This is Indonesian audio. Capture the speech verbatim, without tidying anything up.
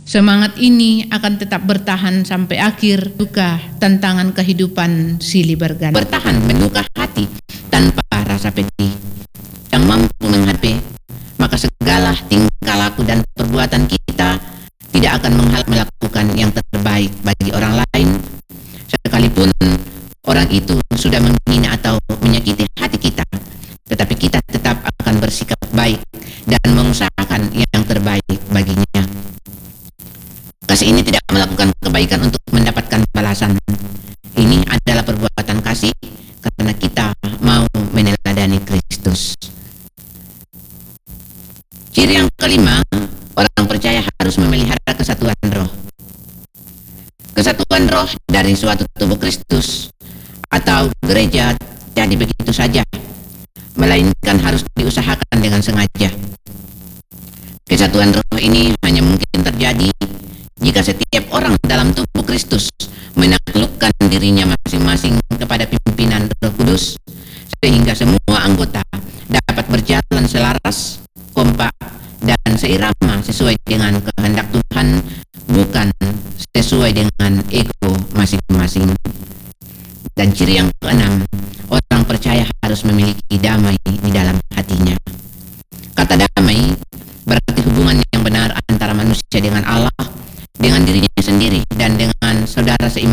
Semangat ini akan tetap bertahan sampai akhir duka tantangan kehidupan silih berganti. Bertahan menduka hati tanpa rasa pedih. Yang mampu menghadapi, maka segala tingkah laku dan perbuatan kita tidak akan menghalang melakukan yang terbaik bagi orang lain, sekalipun orang itu sudah menghina atau menyakiti hati kita. Tetapi kita tetap akan bersikap baik dan mengusahakan yang terbaik baginya. Kasih ini tidak melakukan kebaikan untuk mendapatkan balasan. Ini adalah perbuatan kasih karena kita mau meneladani Kristus. Ciri yang kelima, orang percaya harus memelihara kesatuan roh. Kesatuan roh dari suatu tubuh Kristus atau gereja jadi begitu saja, melainkan harus diusahakan dengan sengaja. Kesatuan roh ini hanya mungkin terjadi jika setiap orang dalam tubuh Kristus menaklukkan dirinya masing-masing kepada pimpinan Roh Kudus, sehingga semua anggota dapat berjalan selaras, kompak, dan seirama sesuai dengan kehendak Tuhan, bukan sesuai dengan ego masing-masing. Dan ciri yang keenam, orang percaya harus memiliki damai di dalam hatinya. Kata damai